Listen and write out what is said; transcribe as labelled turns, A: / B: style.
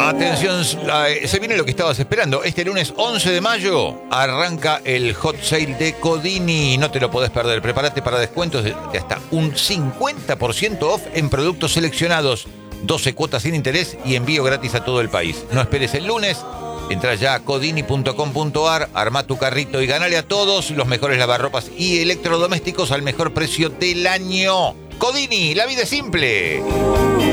A: Atención, se viene lo que estabas esperando. Este lunes 11 de mayo arranca el hot sale de Codini. No te lo podés perder. Prepárate para descuentos de hasta un 50% off en productos seleccionados. 12 cuotas sin interés y envío gratis a todo el país. No esperes el lunes. Entrá ya a codini.com.ar, armá tu carrito y ganale a todos los mejores lavarropas y electrodomésticos al mejor precio del año. Codini, la vida es simple.